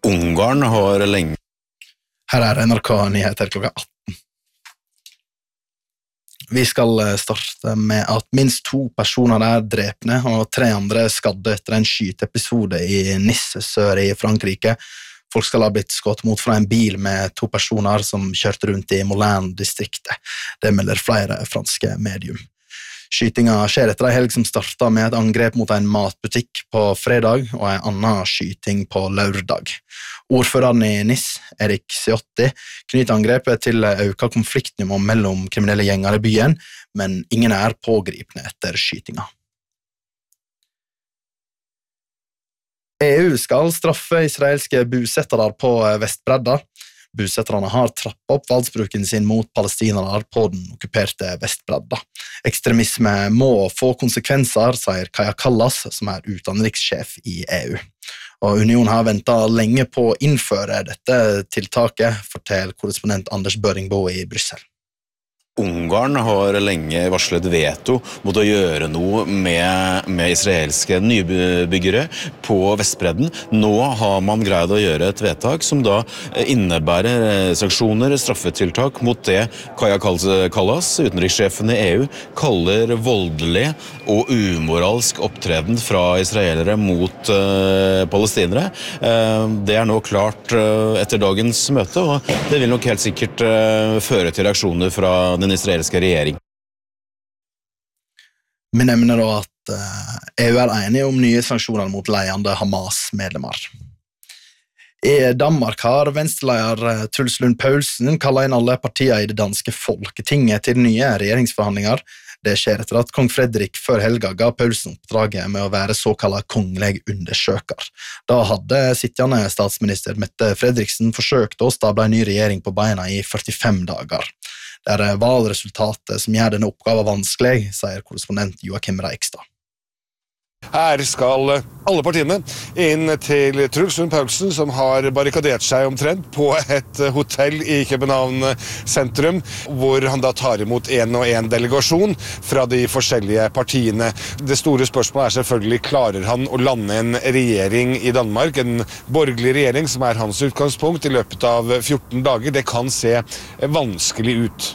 Ungarn har lenge... Her NRK Nyheter klokka 18. Vi skal starte med at minst 2 personer drepne og 3 andre skadde etter en skyteepisode i Nice sør i Frankrike. Folk skal ha blitt skått mot fra en bil med 2 personer som kjørte rundt i Moulin-distriktet. Det melder flere franske medium. Skytinga skjer etter en helg som startet med et angrep mot en matbutikk på fredag og en annen skyting på lørdag. Ordføreren i Nice, Erik Ciotti, knytter angrepet til økt konfliktnivå mellom kriminelle gjenger i byen, men ingen pågripne etter skytinga. EU skal straffe israelske bosettere på Vestbredda. Bosetterne har trappet opp voldsbruken sin mot palestinere på den okkuperte Vestbredda. Ekstremisme må få konsekvenser, sier Kaja Kallas, som utenrikssjef i EU. Og Unionen har ventet lenge på å innføre dette tiltaket, forteller korrespondent Anders Børingbo i Brussel. Ungarn har lenge varslet veto mot å gjøre noe med israelske nybyggere på Vestbredden. Nå har man greid å gjøre et vedtak som da innebærer sanksjoner, straffetiltak mot det Kaja Kallas, utenrikssjefen i EU, kaller voldelig og umoralsk opptreden fra israelere mot palestinere. Det nå klart etter dagens møte, og det vil nok helt sikkert føre til reaksjoner fra den israelske regjering. Vi nevner da at EU enige om nye sanksjoner mot ledende Hamas-medlemmer. I Danmark har venstreleder Truls Lund Poulsen kallet inn alle partier i det danske folketinget til nye regjeringsforhandlinger. Det skjer etter at kong Fredrik før helga ga Poulsen oppdraget med å være såkallet kongelig undersøker. Da hadde sittende statsminister Mette Fredriksen forsøkt å stable en ny regjering på beina i 45 dager. Det valgresultatet som gjør denne oppgaven vanskelig, sier korrespondent Joachim Reikstad. Her skal alle partiene inn til Truls Lund Poulsen, som har barrikadert seg omtrent på et hotell i København sentrum, hvor han da tar imot en og en delegasjon fra de forskjellige partiene. Det store spørsmålet selvfølgelig, klarer han å lande en regjering i Danmark, en borgerlig regjering som hans utgangspunkt i løpet av 14 dager. Det kan se vanskelig ut.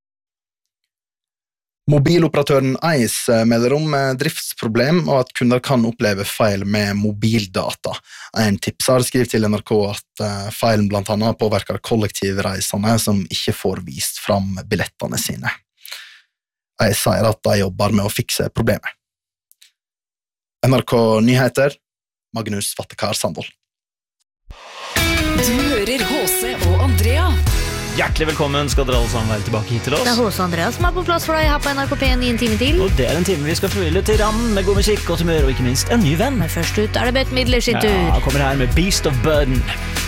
Mobiloperatøren Ice melder om driftsproblem og at kunder kan oppleve feil med mobildata. En tipser skriver til NRK at feilen blant annet påvirker kollektivreisende som ikke får vist fram billettene sine. Ice sier at de jobber med å fikse problemet. NRK Nyheter, Magnus Vattekar Sandvold. Du hører H.C. og Andrea. Hjertelig velkommen skal dere alle sammen være tilbake hit til oss. Det H.C. Andreas som på plass for deg her på NRK P1 i en time til. Og det en time vi skal forville til randen med god musikk, godt humør og ikke minst en ny venn. Men først ut det Bette Midler sin tur. Ja, kommer her med Beast of Burden.